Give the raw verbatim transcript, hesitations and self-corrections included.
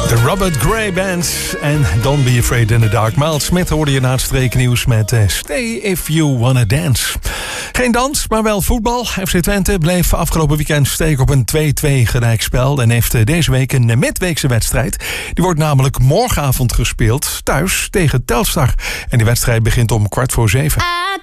De Robert Gray Band en Don't Be Afraid in the Dark. Miles Smith hoorde je na het streeknieuws met uh, Stay If You Wanna Dance. Geen dans, maar wel voetbal. F C Twente bleef afgelopen weekend steken op een twee-twee gelijkspel en heeft uh, deze week een midweekse wedstrijd. Die wordt namelijk morgenavond gespeeld, thuis tegen Telstar. En die wedstrijd begint om kwart voor zeven.